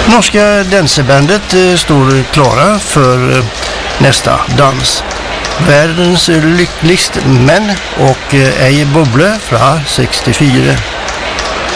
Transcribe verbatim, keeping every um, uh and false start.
Norska dansebandet eh, står klara för eh, nästa dans. Världens lyckligste män och eh, Ej Bobble från sextiofyra.